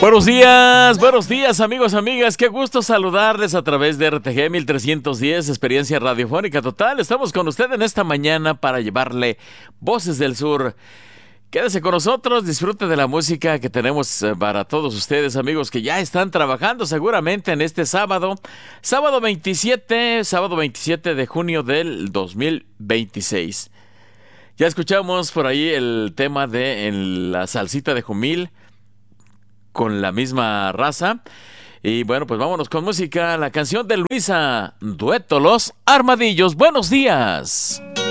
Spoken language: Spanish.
Buenos días amigos, amigas, qué gusto saludarles a través de RTG 1310, Experiencia Radiofónica Total. Estamos con usted en esta mañana para llevarle Voces del Sur. Quédese con nosotros, disfrute de la música que tenemos para todos ustedes, amigos, que ya están trabajando seguramente en este sábado 27 de junio del 2026. Ya escuchamos por ahí el tema de la salsita de Jumil, con la misma raza. Y bueno, pues vámonos con música. La canción de Luisa, dueto Los Armadillos. Buenos días.